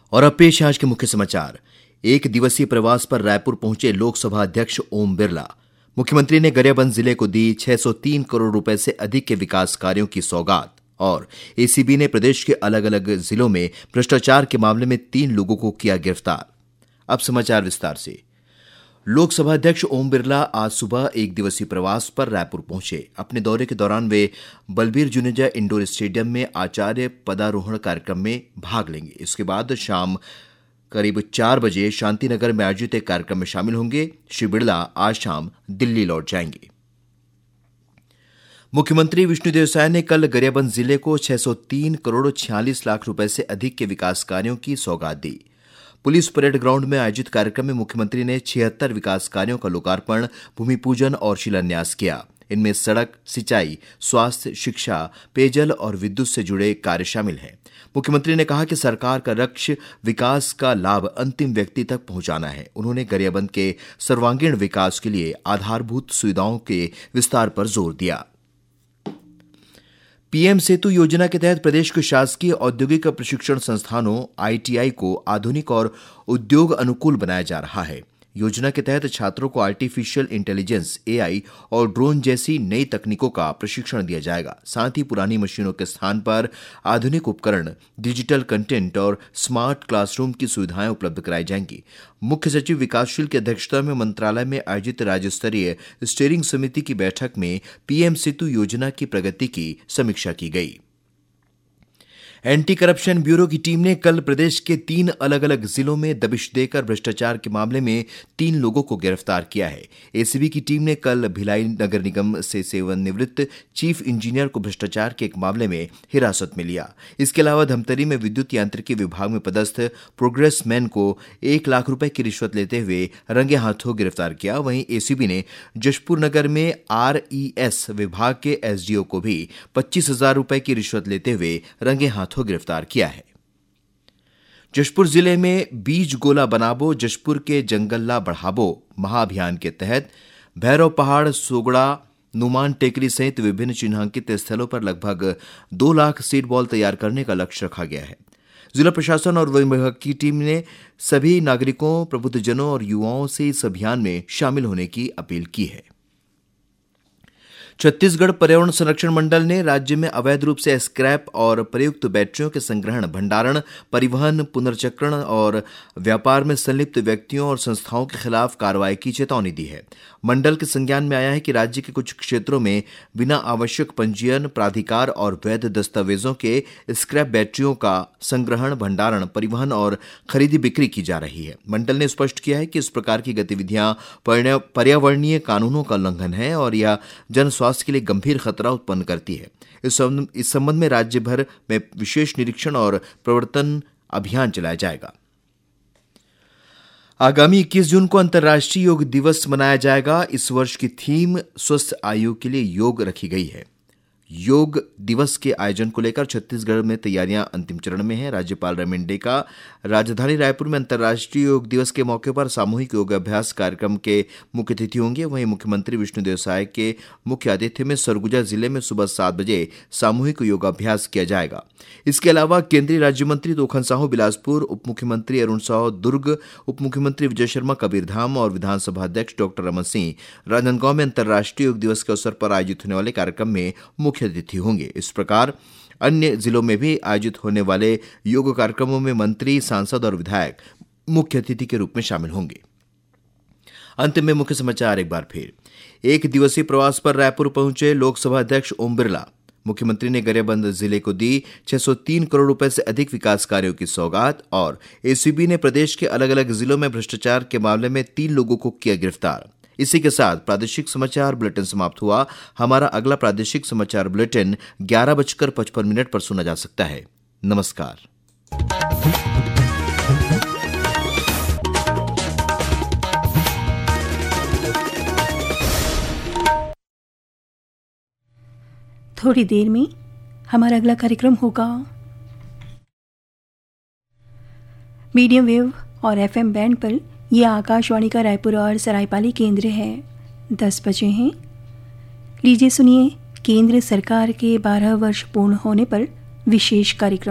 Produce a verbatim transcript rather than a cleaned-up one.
और अब पेश आज के मुख्य समाचार। एक दिवसीय प्रवास पर रायपुर पहुंचे लोकसभा अध्यक्ष ओम बिरला। मुख्यमंत्री ने गरियाबंद जिले को दी छह सौ तीन करोड़ रुपए से अधिक के विकास कार्यों की सौगात। और एसीबी ने प्रदेश के अलग अलग जिलों में भ्रष्टाचार के मामले में तीन लोगों को किया गिरफ्तार। अब समाचार विस्तार से। लोकसभा अध्यक्ष ओम बिरला आज सुबह एक दिवसीय प्रवास पर रायपुर पहुंचे। अपने दौरे के दौरान वे बलबीर जुनेजा इंडोर स्टेडियम में आचार्य पदारोहण कार्यक्रम में भाग लेंगे। इसके बाद शाम करीब चार बजे शांतिनगर में आयोजित एक कार्यक्रम में शामिल होंगे। श्री बिरला आज शाम दिल्ली लौट जाएंगे। मुख्यमंत्री विष्णुदेव साय ने कल गरियाबंद जिले को छह सौ तीन करोड़ छियालीस लाख रुपए से अधिक के विकास कार्यों की सौगात दी। पुलिस परेड ग्राउंड में आयोजित कार्यक्रम में मुख्यमंत्री ने छिहत्तर विकास कार्यों का लोकार्पण, भूमि पूजन और शिलान्यास किया। इनमें सड़क, सिंचाई, स्वास्थ्य, शिक्षा, पेयजल और विद्युत से जुड़े कार्य शामिल हैं। मुख्यमंत्री ने कहा कि सरकार का लक्ष्य विकास का लाभ अंतिम व्यक्ति तक पहुंचाना है। उन्होंने गरियाबंद के सर्वांगीण विकास के लिए आधारभूत सुविधाओं के विस्तार पर जोर दिया। पीएम सेतु योजना के तहत प्रदेश के शासकीय औद्योगिक प्रशिक्षण संस्थानों आईटीआई को आधुनिक और उद्योग अनुकूल बनाया जा रहा है। योजना के तहत छात्रों को आर्टिफिशियल इंटेलिजेंस, एआई और ड्रोन जैसी नई तकनीकों का प्रशिक्षण दिया जाएगा। साथ ही पुरानी मशीनों के स्थान पर आधुनिक उपकरण, डिजिटल कंटेंट और स्मार्ट क्लासरूम की सुविधाएं उपलब्ध कराई जाएंगी। मुख्य सचिव विकासशील की अध्यक्षता में मंत्रालय में आयोजित राज्य स्तरीय स्टीयरिंग समिति की बैठक में पीएम सेतु योजना की प्रगति की समीक्षा की गई। एंटी करप्शन ब्यूरो की टीम ने कल प्रदेश के तीन अलग अलग जिलों में दबिश देकर भ्रष्टाचार के मामले में तीन लोगों को गिरफ्तार किया है। एसीबी की टीम ने कल भिलाई नगर निगम से सेवानिवृत्त चीफ इंजीनियर को भ्रष्टाचार के एक मामले में हिरासत में लिया। इसके अलावा धमतरी में विद्युत यांत्रिकी विभाग में पदस्थ प्रोग्रेस मैन को एक लाख रुपए की रिश्वत लेते हुए रंगे हाथों गिरफ्तार किया। वहीं एसीबी ने जशपुर नगर में आरईएस विभाग के एसडीओ को भी पच्चीस हजार रुपए की रिश्वत लेते हुए रंगे हाथ गिरफ्तार किया है। जशपुर जिले में बीज गोला बनाबो, जशपुर के जंगल्ला बढ़ाबो महाअभियान के तहत भैरव पहाड़, सोगड़ा, नुमान टेकरी सहित विभिन्न चिन्हांकित स्थलों पर लगभग दो लाख सीड बॉल तैयार करने का लक्ष्य रखा गया है। जिला प्रशासन और वन विभाग की टीम ने सभी नागरिकों, प्रबुद्धजनों और युवाओं से इस अभियान में शामिल होने की अपील की है। छत्तीसगढ़ पर्यावरण संरक्षण मंडल ने राज्य में अवैध रूप से स्क्रैप और प्रयुक्त बैटरियों के संग्रहण, भंडारण, परिवहन, पुनर्चक्रण और व्यापार में संलिप्त व्यक्तियों और संस्थाओं के खिलाफ कार्रवाई की चेतावनी दी है। मंडल के संज्ञान में आया है कि राज्य के कुछ क्षेत्रों में बिना आवश्यक पंजीयन, प्राधिकार और वैध दस्तावेजों के स्क्रैप बैटरियों का संग्रहण, भंडारण, परिवहन और खरीदी बिक्री की जा रही है। मंडल ने स्पष्ट किया है कि इस प्रकार की गतिविधियां पर्यावरणीय कानूनों का उल्लंघन है और यह जन स्वास्थ्य के लिए गंभीर खतरा उत्पन्न करती है। इस संबंध में राज्य भर में विशेष निरीक्षण और प्रवर्तन अभियान चलाया जाएगा। आगामी इक्कीस जून को अंतर्राष्ट्रीय योग दिवस मनाया जाएगा। इस वर्ष की थीम स्वस्थ आयु के लिए योग रखी गई है। योग दिवस के आयोजन को लेकर छत्तीसगढ़ में तैयारियां अंतिम चरण में हैं। राज्यपाल रमेन का राजधानी रायपुर में अंतर्राष्ट्रीय योग दिवस के मौके पर सामूहिक योगाभ्यास कार्यक्रम के मुख्य अतिथि होंगे। वहीं मुख्यमंत्री विष्णुदेव साय के मुख्य आतिथ्य में सरगुजा जिले में सुबह सात बजे सामूहिक योगाभ्यास किया जाएगा। इसके अलावा केंद्रीय राज्य मंत्री तोखन साहू बिलासपुर, उप मुख्यमंत्री अरुण साहू दुर्ग, उप मुख्यमंत्री विजय शर्मा कबीरधाम और विधानसभा अध्यक्ष डॉक्टर रमन सिंह राजनांदगांव में अंतर्राष्ट्रीय योग दिवस के अवसर पर आयोजित होने वाले कार्यक्रम में मुख्य अतिथि होंगे। इस प्रकार अन्य जिलों में भी आयोजित होने वाले योग कार्यक्रमों में मंत्री, सांसद और विधायक मुख्य अतिथि के रूप में शामिल होंगे। अंत में मुख्य समाचार एक बार फिर। एक दिवसीय प्रवास पर रायपुर पहुंचे लोकसभा अध्यक्ष ओम बिरला। मुख्यमंत्री ने गरियाबंद जिले को दी छह सौ तीन करोड़ रुपए से अधिक विकास कार्यों की सौगात। और एसीबी ने प्रदेश के अलग अलग जिलों में भ्रष्टाचार के मामले में तीन लोगों को किया गिरफ्तार। इसी के साथ प्रादेशिक समाचार बुलेटिन समाप्त हुआ। हमारा अगला प्रादेशिक समाचार बुलेटिन ग्यारह बजकर पचपन मिनट पर सुना जा सकता है। नमस्कार। थोड़ी देर में हमारा अगला कार्यक्रम होगा मीडियम वेव और एफएम बैंड पर। यह आकाशवाणी का रायपुर और सरायपाली केंद्र है। दस बजे हैं। लीजिए सुनिए केंद्र सरकार के बारह वर्ष पूर्ण होने पर विशेष कार्यक्रम।